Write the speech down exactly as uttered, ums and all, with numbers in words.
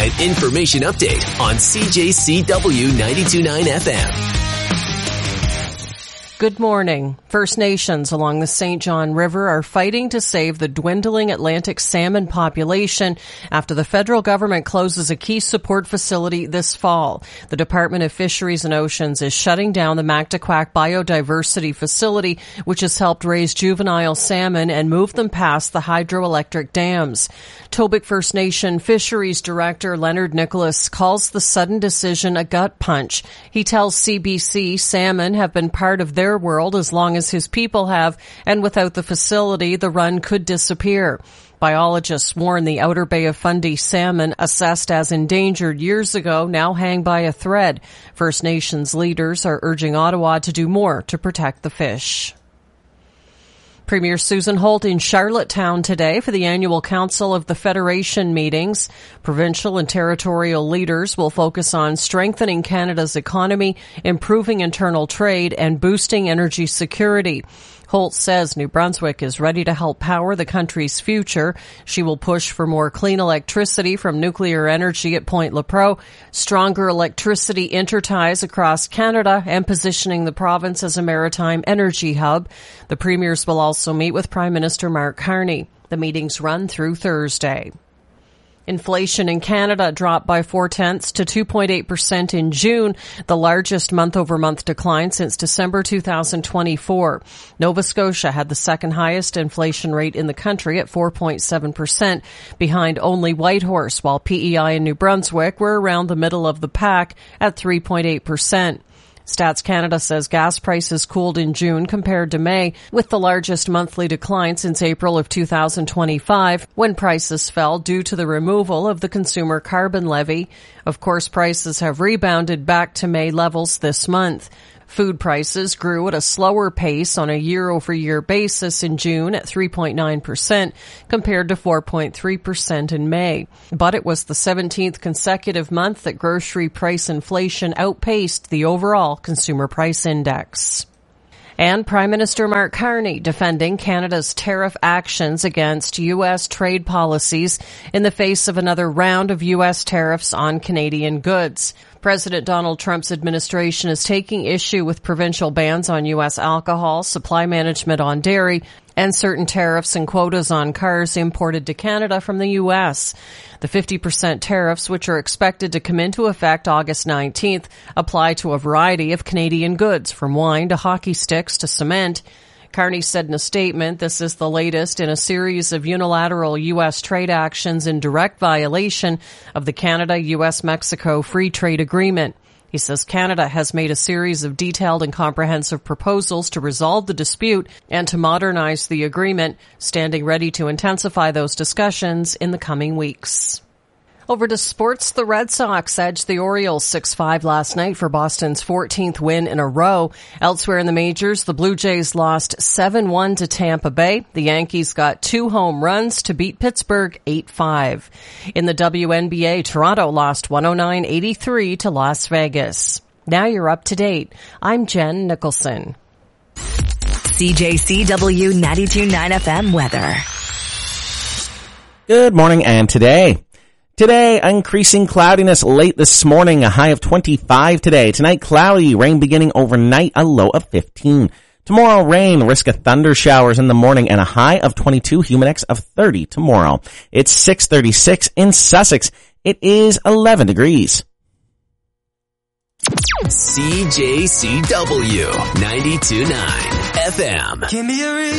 five information update on C J C W ninety-two point nine F M. Good morning. First Nations along the Saint John River are fighting to save the dwindling Atlantic salmon population after the federal government closes a key support facility this fall. The Department of Fisheries and Oceans is shutting down the Mactaquac Biodiversity Facility, which has helped raise juvenile salmon and move them past the hydroelectric dams. Tobic First Nation Fisheries Director Leonard Nicholas calls the sudden decision a gut punch. He tells C B C salmon have been part of their world as long as his people have, and without the facility, the run could disappear. Biologists warn the Outer Bay of Fundy salmon, assessed as endangered years ago, now hang by a thread. First Nations leaders are urging Ottawa to do more to protect the fish. Premier Susan Holt in Charlottetown today for the annual Council of the Federation meetings. Provincial and territorial leaders will focus on strengthening Canada's economy, improving internal trade, and boosting energy security. Holt says New Brunswick is ready to help power the country's future. She will push for more clean electricity from nuclear energy at Point Lepreau, stronger electricity interties across Canada, and positioning the province as a maritime energy hub. The premiers will also meet with Prime Minister Mark Carney. The meetings run through Thursday. Inflation in Canada dropped by four-tenths to two point eight percent in June, the largest month-over-month decline since December two thousand twenty-four. Nova Scotia had the second highest inflation rate in the country at four point seven percent, behind only Whitehorse, while P E I and New Brunswick were around the middle of the pack at three point eight percent. Stats Canada says gas prices cooled in June compared to May, with the largest monthly decline since April of two thousand twenty-five, when prices fell due to the removal of the consumer carbon levy. Of course, prices have rebounded back to May levels this month. Food prices grew at a slower pace on a year-over-year basis in June at three point nine percent compared to four point three percent in May. But it was the seventeenth consecutive month that grocery price inflation outpaced the overall consumer price index. And Prime Minister Mark Carney defending Canada's tariff actions against U S trade policies in the face of another round of U S tariffs on Canadian goods. President Donald Trump's administration is taking issue with provincial bans on U S alcohol, supply management on dairy, and certain tariffs and quotas on cars imported to Canada from the U S. The fifty percent tariffs, which are expected to come into effect August nineteenth, apply to a variety of Canadian goods, from wine to hockey sticks to cement. Carney said in a statement, this is the latest in a series of unilateral U S trade actions in direct violation of the Canada-U S Mexico Free Trade Agreement. He says Canada has made a series of detailed and comprehensive proposals to resolve the dispute and to modernize the agreement, standing ready to intensify those discussions in the coming weeks. Over to sports. The Red Sox edged the Orioles six five last night for Boston's fourteenth win in a row. Elsewhere in the majors, the Blue Jays lost seven one to Tampa Bay. The Yankees got two home runs to beat Pittsburgh eight five. In the W N B A, Toronto lost one oh nine eighty-three to Las Vegas. Now you're up to date. I'm Jen Nicholson. C J C W ninety-two point nine F M weather. Good morning, and today. Today, increasing cloudiness late this morning, a high of twenty-five today. Tonight, cloudy, rain beginning overnight, a low of fifteen. Tomorrow, rain, risk of thunder showers in the morning, and a high of twenty-two, humidex of thirty tomorrow. It's six thirty-six in Sussex. It is eleven degrees. C J C W ninety-two point nine F M. Give me a